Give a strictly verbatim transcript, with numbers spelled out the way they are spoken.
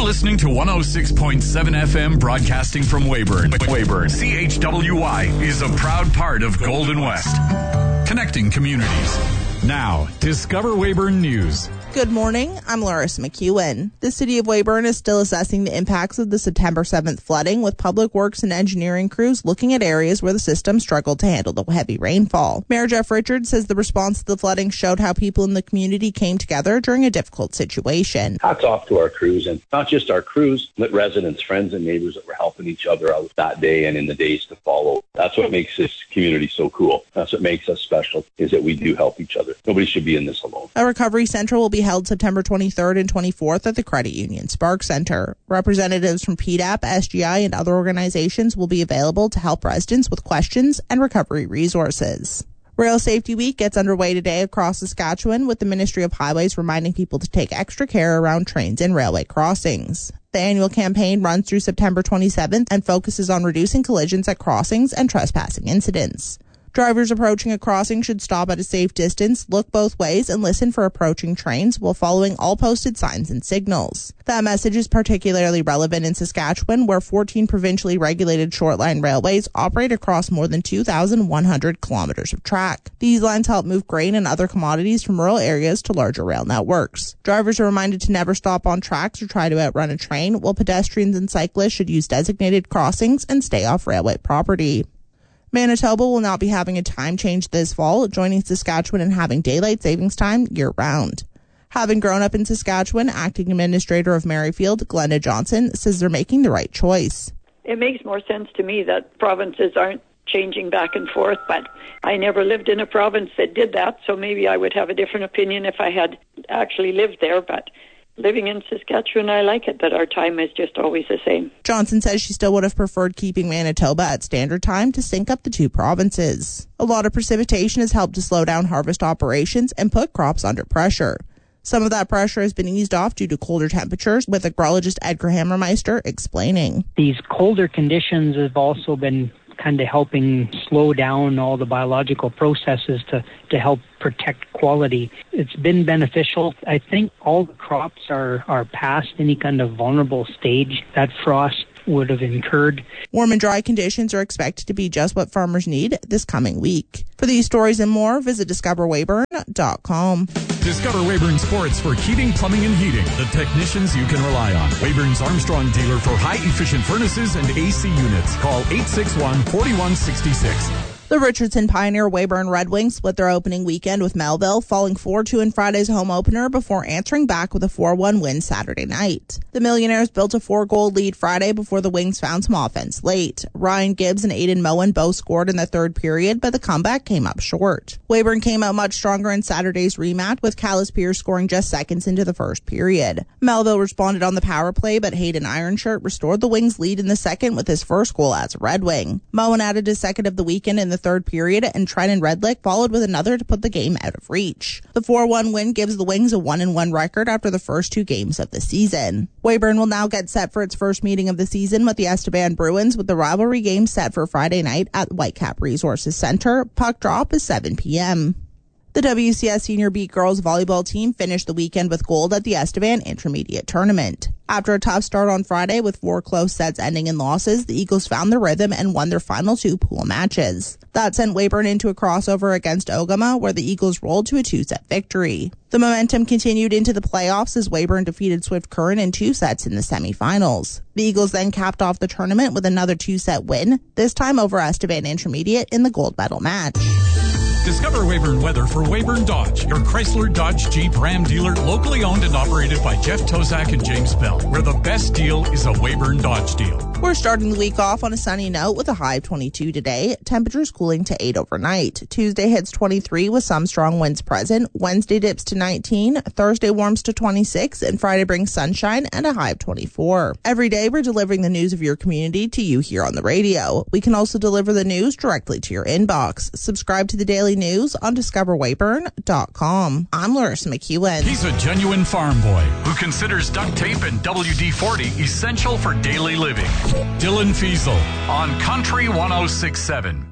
listening to one oh six point seven F M broadcasting from Weyburn. Weyburn. C H W Y is a proud part of Golden West. Connecting communities. Now, Discover Weyburn News. Good morning, I'm Larissa McEwen. The City of Weyburn is still assessing the impacts of the September seventh flooding, with public works and engineering crews looking at areas where the system struggled to handle the heavy rainfall. Mayor Jeff Richards says the response to the flooding showed how people in the community came together during a difficult situation. Hats off to our crews, and not just our crews, but residents, friends, and neighbors that were helping each other out that day and in the days to follow. That's what makes this community so cool. That's what makes us special, is that we do help each other. Nobody should be in this alone. A recovery center will be held September twenty-third and twenty-fourth at the Credit Union Spark Center. Representatives from P D A P, S G I, and other organizations will be available to help residents with questions and recovery resources. Rail Safety Week gets underway today across Saskatchewan, with the Ministry of Highways reminding people to take extra care around trains and railway crossings. The annual campaign runs through September twenty-seventh and focuses on reducing collisions at crossings and trespassing incidents. Drivers approaching a crossing should stop at a safe distance, look both ways, and listen for approaching trains while following all posted signs and signals. That message is particularly relevant in Saskatchewan, where fourteen provincially regulated short-line railways operate across more than two thousand one hundred kilometers of track. These lines help move grain and other commodities from rural areas to larger rail networks. Drivers are reminded to never stop on tracks or try to outrun a train, while pedestrians and cyclists should use designated crossings and stay off railway property. Manitoba will not be having a time change this fall, joining Saskatchewan in having daylight savings time year-round. Having grown up in Saskatchewan, Acting Administrator of Merrifield, Glenda Johnson, says they're making the right choice. It makes more sense to me that provinces aren't changing back and forth, but I never lived in a province that did that, so maybe I would have a different opinion if I had actually lived there, but living in Saskatchewan, I like it that our time is just always the same. Johnson says she still would have preferred keeping Manitoba at standard time to sync up the two provinces. A lot of precipitation has helped to slow down harvest operations and put crops under pressure. Some of that pressure has been eased off due to colder temperatures, with agrologist Edgar Hammermeister explaining. These colder conditions have also been kind of helping slow down all the biological processes to, to help protect quality. It's been beneficial. I think all the crops are, are past any kind of vulnerable stage that frost would have incurred. Warm and dry conditions are expected to be just what farmers need this coming week. For these stories and more, visit discover weyburn dot com. Discover Weyburn Sports for heating, plumbing, and heating. The technicians you can rely on. Weyburn's Armstrong dealer for high-efficient furnaces and A C units. Call eight six one, four one six six. The Richardson Pioneer Weyburn Red Wings split their opening weekend with Melville, falling four two in Friday's home opener before answering back with a four one win Saturday night. The Millionaires built a four-goal lead Friday before the Wings found some offense late. Ryan Gibbs and Aidan Moen both scored in the third period, but the comeback came up short. Weyburn came out much stronger in Saturday's rematch, with Callis Pierce scoring just seconds into the first period. Melville responded on the power play, but Hayden Ironshirt restored the Wings' lead in the second with his first goal as a Red Wing. Moen added his second of the weekend in the third period, and Trenton Redlick followed with another to put the game out of reach. The four one win gives the Wings a one and one record after the first two games of the season. Weyburn will now get set for its first meeting of the season with the Estevan Bruins, with the rivalry game set for Friday night at Whitecap Resources Center. Puck drop is seven p.m. The W C S Senior Beat Girls volleyball team finished the weekend with gold at the Estevan Intermediate Tournament. After a tough start on Friday with four close sets ending in losses, the Eagles found their rhythm and won their final two pool matches. That sent Weyburn into a crossover against Ogama, where the Eagles rolled to a two-set victory. The momentum continued into the playoffs as Weyburn defeated Swift Current in two sets in the semifinals. The Eagles then capped off the tournament with another two-set win, this time over Estevan Intermediate in the gold medal match. Discover Weyburn weather for Weyburn Dodge, your Chrysler, Dodge, Jeep, Ram dealer, locally owned and operated by Jeff Tozak and James Bell, where the best deal is a Weyburn Dodge deal. We're starting the week off on a sunny note with a high of twenty-two today. Temperatures cooling to eight overnight. Tuesday hits twenty-three with some strong winds present. Wednesday dips to nineteen. Thursday warms to twenty-six. And Friday brings sunshine and a high of twenty-four. Every day we're delivering the news of your community to you here on the radio. We can also deliver the news directly to your inbox. Subscribe to the Daily News on discover weyburn dot com. I'm Larissa McEwen. He's a genuine farm boy who considers duct tape and W D forty essential for daily living. Dylan Fiesel on Country one oh six point seven.